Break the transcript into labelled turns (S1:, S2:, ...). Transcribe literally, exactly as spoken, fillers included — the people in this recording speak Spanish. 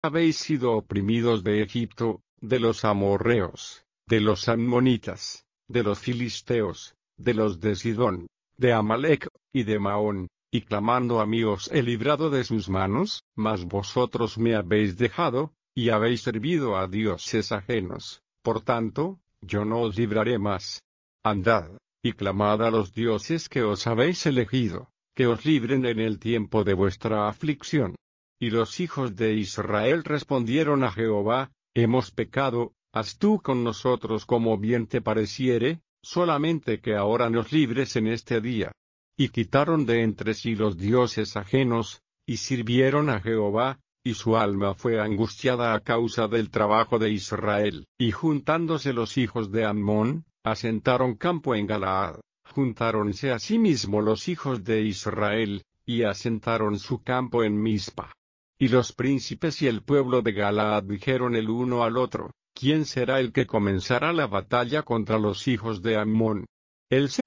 S1: habéis sido oprimidos de Egipto, de los amorreos, de los ammonitas, de los filisteos, de los de Sidón, de Amalec, y de Maón, y clamando a mí os he librado de sus manos, mas vosotros me habéis dejado, y habéis servido a dioses ajenos, por tanto, yo no os libraré más. Andad, y clamad a los dioses que os habéis elegido, que os libren en el tiempo de vuestra aflicción. Y los hijos de Israel respondieron a Jehová, hemos pecado, haz tú con nosotros como bien te pareciere, solamente que ahora nos libres en este día. Y quitaron de entre sí los dioses ajenos, y sirvieron a Jehová, y su alma fue angustiada a causa del trabajo de Israel. Y juntándose los hijos de Ammón, asentaron campo en Galaad. Juntáronse asimismo los hijos de Israel, y asentaron su campo en Mizpa. Y los príncipes y el pueblo de Galaad dijeron el uno al otro, ¿quién será el que comenzará la batalla contra los hijos de Ammón? El